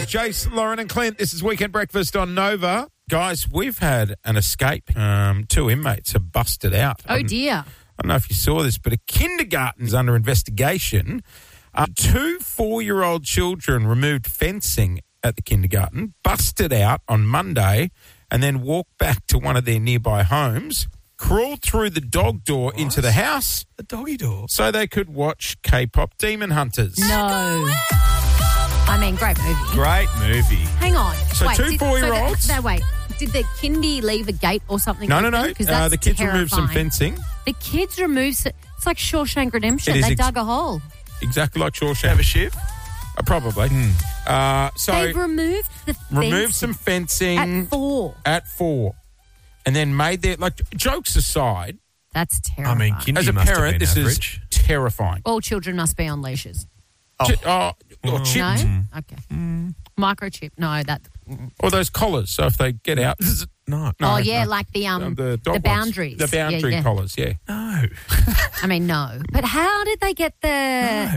Jace, Lauren and Clint, this is Weekend Breakfast on Nova. Guys, we've had an escape. 2 inmates have busted out. Oh, dear. I don't know if you saw this, but a kindergarten is under investigation. 2 4-year-old children removed fencing at the kindergarten, busted out on Monday, and then walked back to one of their nearby homes, crawled through the dog door into the house. The doggy door? So they could watch K-pop Demon Hunters. No. I mean, great movie. Great movie. Hang on. So 2 4-year-olds. Wait. Did the kindy leave a gate or something? No. Because that's the kids removed some terrifying. fencing. The kids removed... It's like Shawshank Redemption. It is They dug a hole. Exactly like Shawshank. Have a shiv? Probably. So They've removed the fencing. removed some fencing. At 4. At 4. And then made their... Like, jokes aside, That's I terrifying. mean, kindy as a must parent, have been this average. is terrifying. All children must be on leashes. Chipped. No? Mm. Okay. Microchip. No, that... Or those collars, so if they get out... No. oh, yeah, like the dog ones. boundaries. The boundary Yeah. collars, yeah. No. I mean, no. But how did they get the... No.